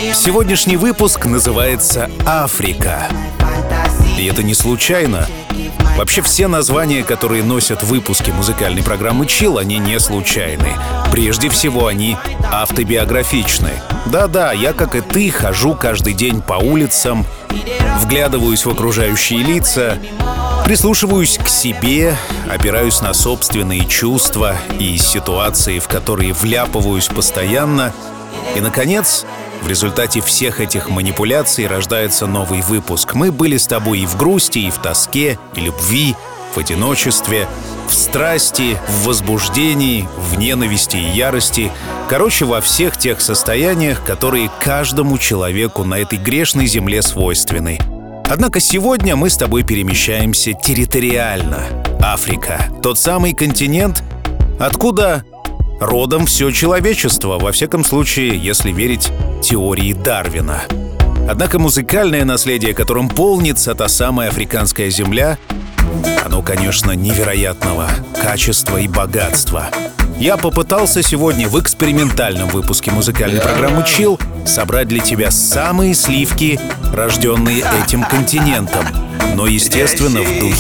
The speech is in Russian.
Сегодняшний выпуск называется «Африка». И это не случайно. Вообще все названия, которые носят выпуски музыкальной программы Chill, они не случайны. Прежде всего, они автобиографичны. Да-да, я, как и ты, хожу каждый день по улицам, вглядываюсь в окружающие лица, прислушиваюсь к себе, опираюсь на собственные чувства и ситуации, в которые вляпываюсь постоянно. И, наконец, в результате всех этих манипуляций рождается новый выпуск. Мы были с тобой и в грусти, и в тоске, и любви, в одиночестве, в страсти, в возбуждении, в ненависти и ярости. Короче, во всех тех состояниях, которые каждому человеку на этой грешной земле свойственны. Однако сегодня мы с тобой перемещаемся территориально. Африка — тот самый континент, откуда родом все человечество, во всяком случае, если верить теории Дарвина. Однако музыкальное наследие, которым полнится та самая африканская земля, оно, конечно, невероятного качества и богатства. Я попытался сегодня в экспериментальном выпуске музыкальной программы Chill собрать для тебя самые сливки, рожденные этим континентом, но, естественно, в духе